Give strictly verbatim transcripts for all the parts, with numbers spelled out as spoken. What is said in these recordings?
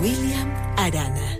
William Arana.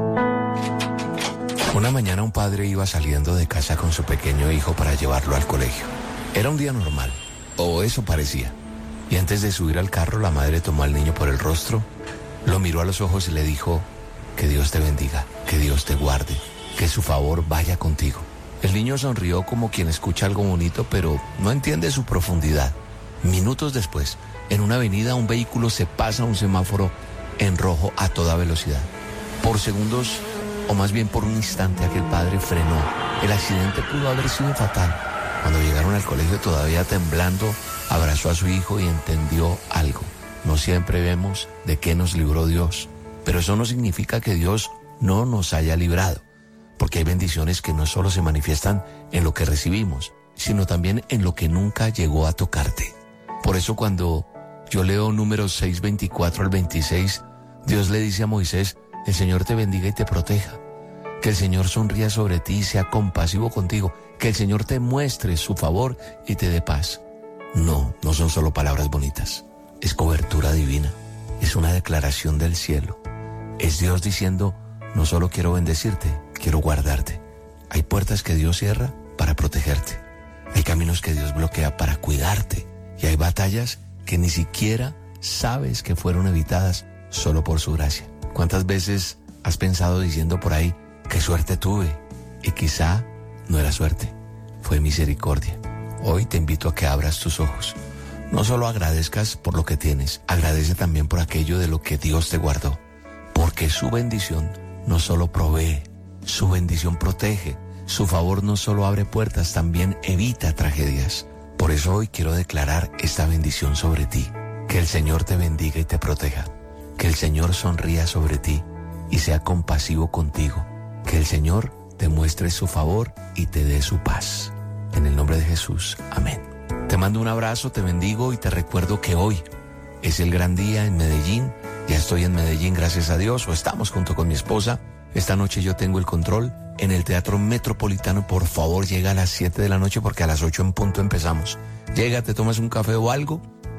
Una mañana un padre iba saliendo de casa con su pequeño hijo para llevarlo al colegio. Era un día normal, o eso parecía. Y antes de subir al carro, la madre tomó al niño por el rostro, lo miró a los ojos y le dijo: que Dios te bendiga, que Dios te guarde, que su favor vaya contigo. El niño sonrió como quien escucha algo bonito, pero no entiende su profundidad. Minutos después, en una avenida, un vehículo se pasa un semáforo en rojo a toda velocidad. Por segundos, o más bien por un instante, aquel padre frenó. El accidente pudo haber sido fatal. Cuando llegaron al colegio, todavía temblando, abrazó a su hijo y entendió algo. No siempre vemos de qué nos libró Dios, pero eso no significa que Dios no nos haya librado, porque hay bendiciones que no solo se manifiestan en lo que recibimos, sino también en lo que nunca llegó a tocarte. Por eso cuando yo leo Números seis, veinticuatro al veintiséis, Dios le dice a Moisés: el Señor te bendiga y te proteja, que el Señor sonría sobre ti y sea compasivo contigo, que el Señor te muestre su favor y te dé paz. No, no son solo palabras bonitas, es cobertura divina, es una declaración del cielo. Es Dios diciendo: no solo quiero bendecirte, quiero guardarte. Hay puertas que Dios cierra para protegerte, hay caminos que Dios bloquea para cuidarte, y hay batallas que ni siquiera sabes que fueron evitadas solo por su gracia. ¿Cuántas veces has pensado diciendo por ahí: qué suerte tuve? Y quizá no era suerte, fue misericordia. Hoy te invito a que abras tus ojos. No solo agradezcas por lo que tienes, agradece también por aquello de lo que Dios te guardó. Porque su bendición no solo provee, su bendición protege, su favor no solo abre puertas, también evita tragedias. Por eso hoy quiero declarar esta bendición sobre ti. Que el Señor te bendiga y te proteja. Que el Señor sonría sobre ti y sea compasivo contigo. Que el Señor te muestre su favor y te dé su paz. En el nombre de Jesús, amén. Te mando un abrazo, te bendigo y te recuerdo que hoy es el gran día en Medellín. Ya estoy en Medellín, gracias a Dios, o estamos junto con mi esposa. Esta noche yo tengo el control en el Teatro Metropolitano. Por favor, llega a las siete de la noche porque a las ocho en punto empezamos. Llega, te tomas un café o algo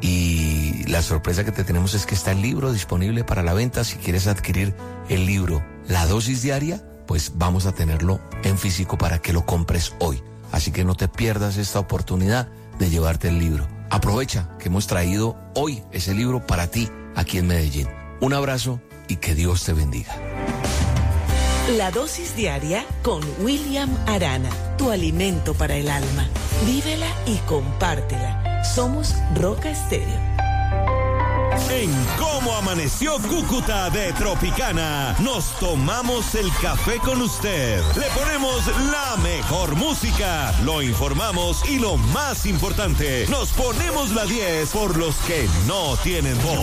y la sorpresa que te tenemos es que está el libro disponible para la venta. Si quieres adquirir el libro La Dosis Diaria, pues vamos a tenerlo en físico para que lo compres hoy. Así que no te pierdas esta oportunidad de llevarte el libro. Aprovecha que hemos traído hoy ese libro para ti aquí en Medellín. Un abrazo y que Dios te bendiga. La Dosis Diaria con William Arana, tu alimento para el alma. Vívela y compártela. Somos Roca Estéreo. En Cómo Amaneció Cúcuta de Tropicana, nos tomamos el café con usted. Le ponemos la mejor música, lo informamos y lo más importante, nos ponemos la diez por los que no tienen voz.